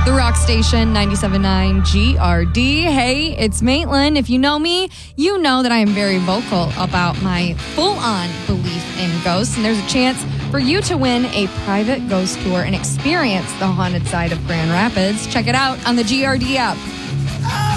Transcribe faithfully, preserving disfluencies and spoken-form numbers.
The Rock Station, ninety-seven point nine G R D. Hey, it's Maitland. If you know me, you know that I am very vocal about my full-on belief in ghosts, and there's a chance for you to win a private ghost tour and experience the haunted side of Grand Rapids. Check it out on the G R D app.